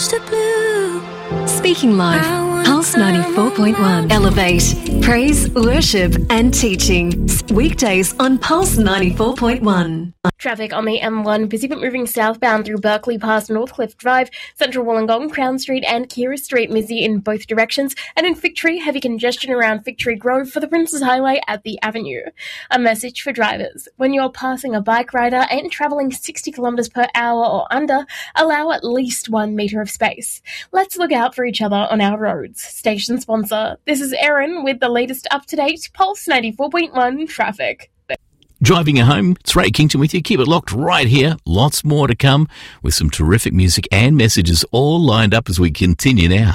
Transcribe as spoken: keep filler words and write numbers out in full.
the blue. Speaking Life, Pulse ninety-four point one. Elevate, praise, worship and teaching. Weekdays on Pulse ninety-four point one. Traffic on the M one, busy but moving southbound through Berkeley past Northcliffe Drive, Central Wollongong, Crown Street and Kira Street, busy in both directions, and in Victory, heavy congestion around Victory Grove for the Princes Highway at the Avenue. A message for drivers: when you're passing a bike rider and travelling sixty kilometres per hour or under, allow at least one metre of space. Let's look out for each other on our roads. Station sponsor. This is Erin with the latest up-to-date Pulse ninety-four point one traffic. Driving you home, it's Ray Kington with you. Keep it locked right here. Lots more to come with some terrific music and messages all lined up as we continue now.